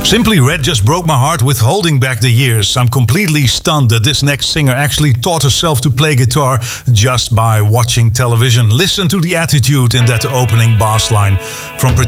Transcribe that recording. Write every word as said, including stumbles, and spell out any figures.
Simply Red just broke my heart with Holding Back the Years. I'm completely stunned that this next singer actually taught herself to play guitar just by watching television. Listen to the attitude in that opening bass line from